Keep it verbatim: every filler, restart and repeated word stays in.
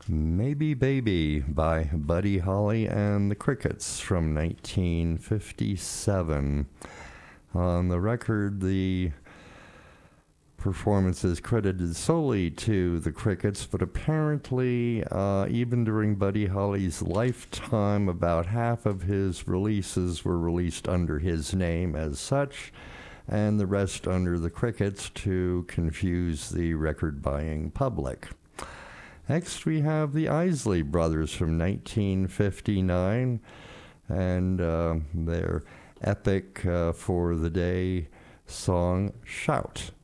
Maybe Baby by Buddy Holly and the Crickets from nineteen fifty-seven. On the record, the performance is credited solely to the Crickets, but apparently, uh, even during Buddy Holly's lifetime, about half of his releases were released under his name as such, and the rest under the Crickets to confuse the record-buying public. Next, we have the Isley Brothers from nineteen fifty-nine, and uh, their epic uh, for the day song, Shout.